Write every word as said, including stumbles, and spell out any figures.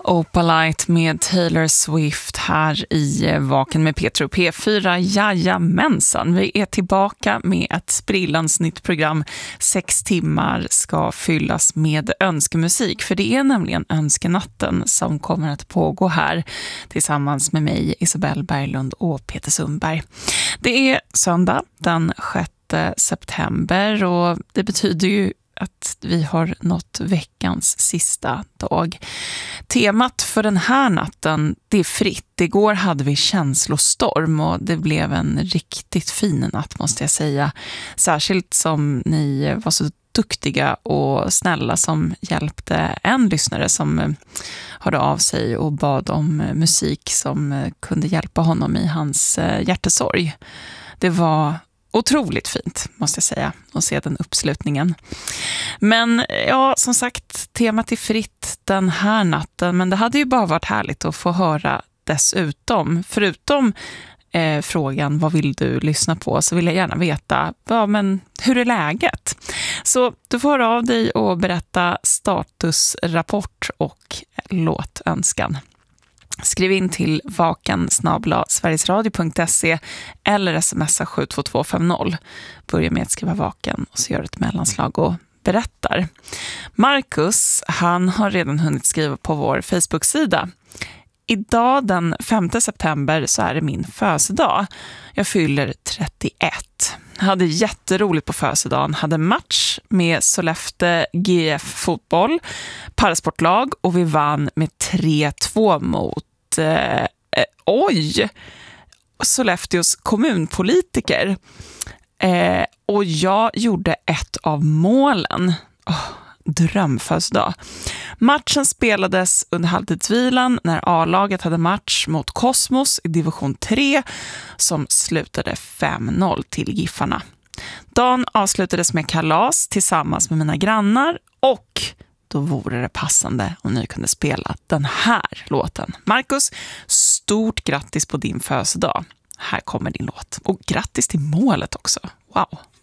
Opalite med Taylor Swift här i Vaken med Peter och P fyra. Jajamensan, vi är tillbaka med ett sprillans nytt program. Sex timmar ska fyllas med önskemusik, för det är nämligen önskenatten som kommer att pågå här tillsammans med mig, Isabelle Berglund och Peter Sundberg. Det är söndag den sjätte september och det betyder ju att vi har nått veckans sista dag. Temat för den här natten, det är fritt. Igår hade vi känslostorm och det blev en riktigt fin natt, måste jag säga. Särskilt som ni var så duktiga och snälla som hjälpte en lyssnare som hörde av sig och bad om musik som kunde hjälpa honom i hans hjärtesorg. Det var otroligt fint, måste jag säga, att se den uppslutningen. Men ja, som sagt, temat är fritt den här natten, men det hade ju bara varit härligt att få höra dessutom. Förutom eh, frågan, vad vill du lyssna på, så vill jag gärna veta, ja, men hur är läget? Så du får höra av dig och berätta statusrapport och låtönskan. Skriv in till vaken snabel-a sverigesradio punkt se eller smsa sju två två fem noll. Börja med att skriva vaken och så gör ett mellanslag och berättar. Marcus, han har redan hunnit skriva på vår Facebook-sida. Idag den femte september så är det min födelsedag. Jag fyller trettioett. Jag hade jätteroligt på födelsedagen. Hade match med Sollefteå G F fotboll, parasportlag, och vi vann med tre två mot eh, eh, oj, Sollefteås kommunpolitiker. Eh, och jag gjorde ett av målen. Oh, drömfödelsedag. Matchen spelades under halvtidsvilan när A-laget hade match mot Kosmos i division tre som slutade fem noll till Giffarna. Dagen avslutades med kalas tillsammans med mina grannar och då vore det passande om ni kunde spela den här låten. Marcus, stort grattis på din födelsedag. Här kommer din låt. Och grattis till målet också. Wow!